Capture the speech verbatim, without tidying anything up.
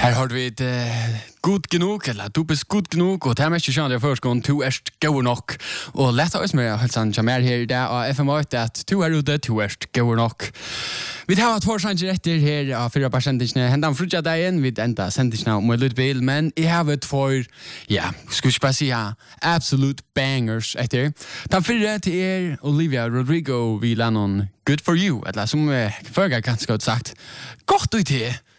Her har vi et uh, god gnok, eller du bist god gnok, og det er mest kjønner først gående, du erst gode nok. Og lett oss med hilsen kommer her i dag, og F M åtte at du er ute, du erst gode nok. Vi har två sanger etter her av fyra par sendingene. Hendan frutja dagen, vi enda sendingene om en liten bil, men jeg har et for, ja, skal vi bare si ja, absolute bangers etter. Den fyrre til er Olivia Rodrigo, vi la noen Good for You, eller som uh, fører ganske godt sagt, godt ut til.